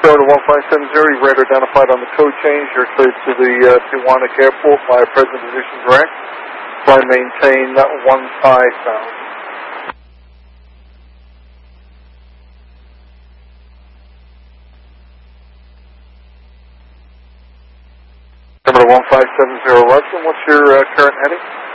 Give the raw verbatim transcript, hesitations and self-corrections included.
Florida one five seven zero, you radar identified on the code change. You're cleared to the uh, Tijuana Airport by present position direct. Fly maintain one five thousand. Number one five seven zero, Larson, what's your uh, current heading?